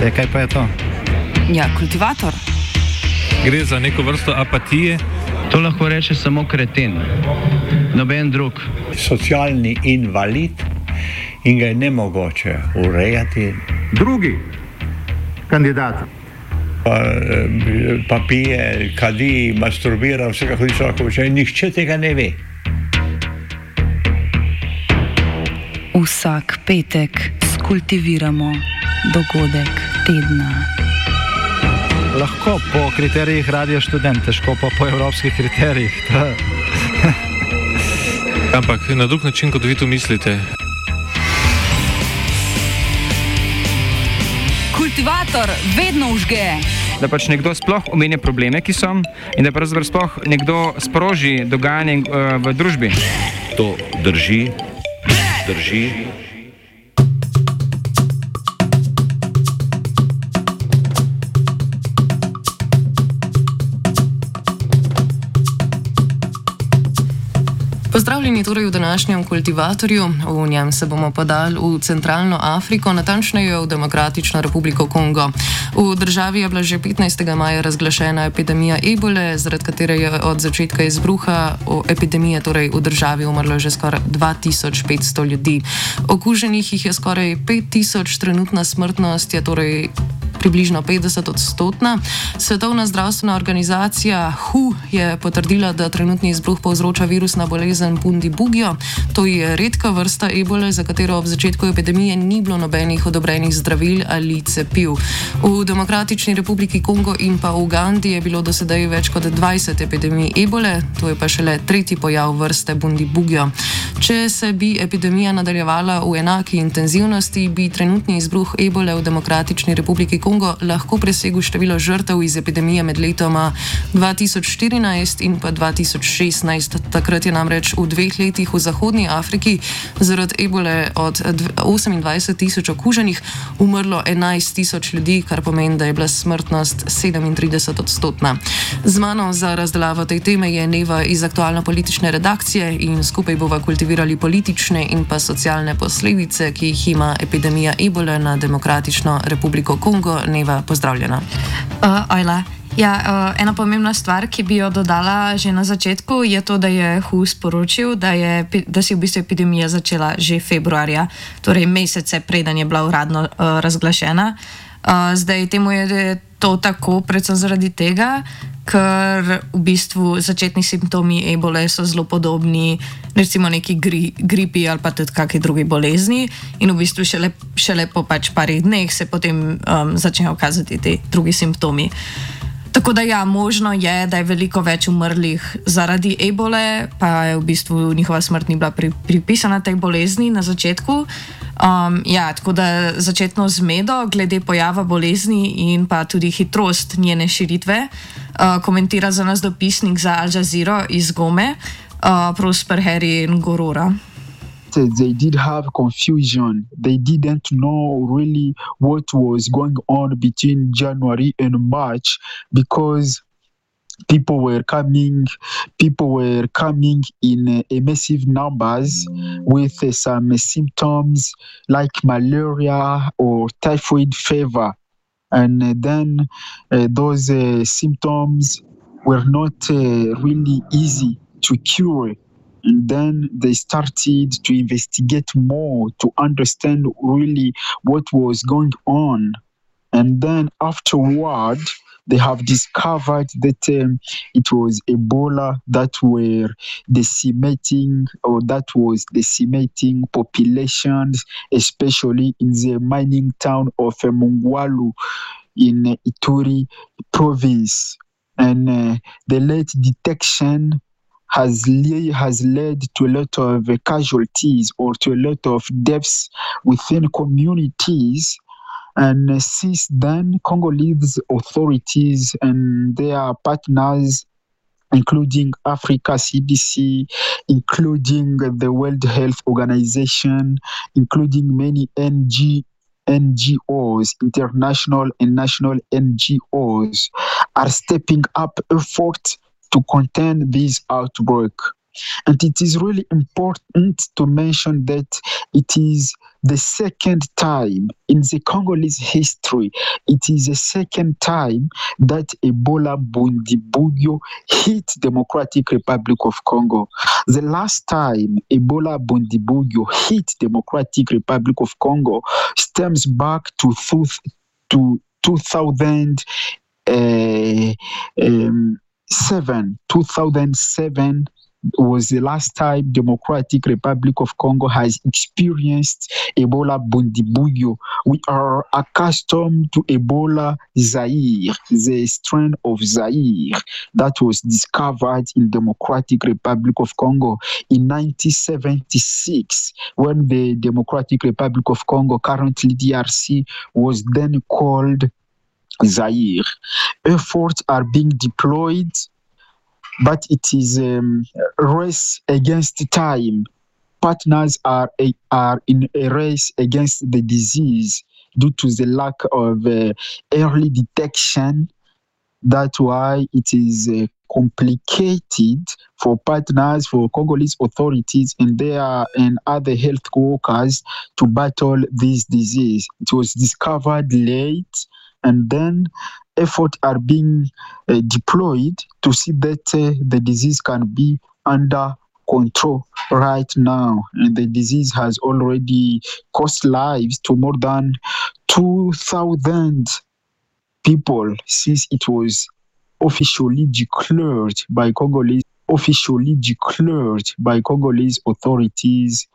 Kaj pa je to? Ja, kultivator. Gre za neko vrsto apatije. To lahko reče samo kreten, noben drug. Socialni invalid in ga je nemogoče urejati. Drugi kandidat. Pa pije, kadi, masturbira, vse kako lahko reče, nihče tega ne ve. Vsak petek skultiviramo dogodek tedna. Lahko po kriterijih Radio Študent, težko pa po evropskih kriterijih. Ampak na drug način, kot vi to mislite. Kultivator vedno užge. Da pač nekdo sploh omenja probleme, ki so, in da pravzaprav sploh nekdo sproži dogajanje v družbi. To drži. Pozdravljeni torej v današnjem kultivatorju. V njem se bomo podali v centralno Afriko, natančneje v Demokratično republiko Kongo. V državi je bila že 15. maja razglašena epidemija ebole, zaradi katere je od začetka izbruha epidemije torej v državi umrlo že skoraj 2500 ljudi. Okuženih jih je skoraj 5000, trenutna smrtnost je torej približno 50-odstotna. Svetovna zdravstvena organizacija WHO je potrdila, da trenutni izbruh povzroča virusna bolezen Bundibugyo. To je redka vrsta ebole, za katero ob začetku epidemije ni bilo nobenih odobrenih zdravil ali cepiv. V Demokratični republiki Kongo in pa Ugandi je bilo dosedaj več kot 20 epidemij ebole, to je pa šele tretji pojav vrste Bundibugyo. Če se bi epidemija nadaljevala v enaki intenzivnosti, bi trenutni izbruh ebole v Demokratični republiki Kongo lahko presegel število žrtev iz epidemije med letoma 2014 in pa 2016. Takrat je namreč v 2 letih v Zahodnji Afriki zaradi ebole od 28 000 okuženih umrlo 11 000 ljudi, kar pomeni, da je bila smrtnost 37-odstotna. Z mano za razdelavo tej teme je Neva iz aktualno-politične redakcije in skupaj bova kultivirali politične in pa socialne posledice, ki jih ima epidemija ebole na Demokratično republiko Kongo. Neva, pozdravljena. Ajla. Ja, ena pomembna stvar, ki bi jo dodala že na začetku, je to, da je WHO sporočil, da se je v bistvu epidemija začela že februarja, torej mesece preden je bila uradno razglašena. Zdaj temu je to tako predvsem zaradi tega, ker v bistvu začetni simptomi ebole so zelo podobni recimo neki gripi ali pa tudi kakšni drugi bolezni in v bistvu šele po pač parih dneh se potem začnejo kazati ti drugi simptomi. Tako da ja, možno je, da je veliko več umrlih zaradi ebole, pa je v bistvu njihova smrt ni bila pripisana tej bolezni na začetku. Ja, tako da začetno zmedo glede pojava bolezni in pa tudi hitrost njene širitve komentira za nas dopisnik za Al Jazeera iz Gome, Prosper Harry Ngorora. They did have confusion. They didn't know really what was going on between January and March because people were coming in massive numbers with some symptoms like malaria or typhoid fever. And then those symptoms were not really easy to cure. And then they started to investigate more to understand really what was going on. And then afterward, they have discovered that it was Ebola that was decimating populations, especially in the mining town of Mungwalu in Ituri province. And the late detection has led to a lot of casualties or to a lot of deaths within communities. And since then, Congolese authorities and their partners, including Africa CDC, including the World Health Organization, including many NGOs, international and national NGOs, are stepping up efforts to contain this outbreak. And it is really important to mention that it is the second time in the Congolese history, it is the second time that Ebola Bundibugyo hit Democratic Republic of Congo. The last time Ebola Bundibugyo hit Democratic Republic of Congo stems back to 2007 was the last time Democratic Republic of Congo has experienced Ebola Bundibugyo. We are accustomed to Ebola Zaire, the strain of Zaire that was discovered in Democratic Republic of Congo in 1976, when the Democratic Republic of Congo, currently DRC, was then called Zaire. Efforts are being deployed, but it is a race against time. Partners are in a race against the disease due to the lack of early detection. That's why it is complicated for partners, for Congolese authorities and other health workers to battle this disease. It was discovered late, and then efforts are being deployed to see that the disease can be under control right now. And the disease has already cost lives to more than 2,000 people since it was officially declared by Congolese authorities